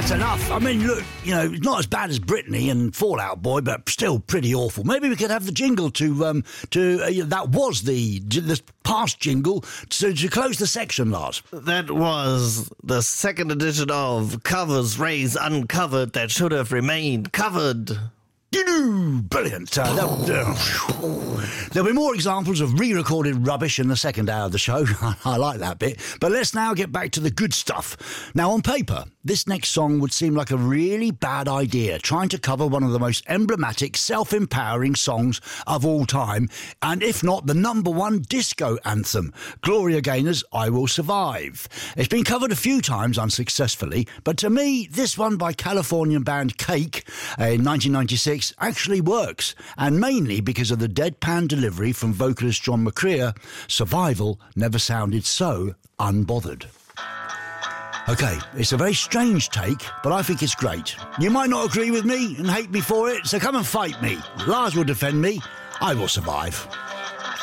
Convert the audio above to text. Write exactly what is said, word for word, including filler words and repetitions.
That's enough. I mean, look, you know, it's not as bad as Britney and Fall Out Boy, but still pretty awful. Maybe we could have the jingle to, um, to uh, that was the, the past jingle to, to close the section, Lars. That was the second edition of Covers Raised Uncovered that should have remained covered. Brilliant. Uh, there'll, uh, there'll be more examples of re-recorded rubbish in the second hour of the show. I like that bit. But let's now get back to the good stuff. Now, on paper, this next song would seem like a really bad idea, trying to cover one of the most emblematic, self-empowering songs of all time, and if not, the number one disco anthem, Gloria Gaynor's I Will Survive. It's been covered a few times unsuccessfully, but to me, this one by Californian band Cake in nineteen ninety-six actually works, and mainly because of the deadpan delivery from vocalist John McCrea. Survival never sounded so unbothered. OK, it's a very strange take, but I think it's great. You might not agree with me and hate me for it, so come and fight me. Lars will defend me. I will survive.